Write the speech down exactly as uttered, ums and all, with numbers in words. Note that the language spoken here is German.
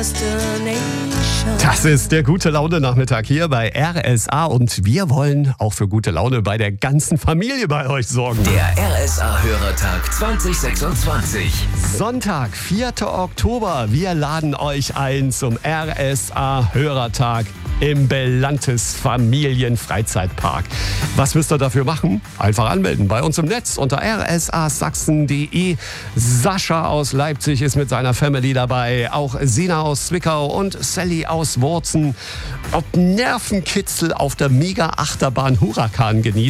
Das ist der Gute-Laune-Nachmittag hier bei R S A und wir wollen auch für gute Laune bei der ganzen Familie bei euch sorgen. Der R S A-Hörertag zwanzig sechsundzwanzig. Sonntag, vierter Oktober. Wir laden euch ein zum R S A-Hörertag im Belantes Familienfreizeitpark. Was müsst ihr dafür machen? Einfach anmelden bei uns im Netz unter r s a sachsen punkt d e. Sascha aus Leipzig ist mit seiner Family dabei, auch Sina aus Zwickau und Sally aus Wurzen. Ob Nervenkitzel auf der Mega-Achterbahn Huracan genießen.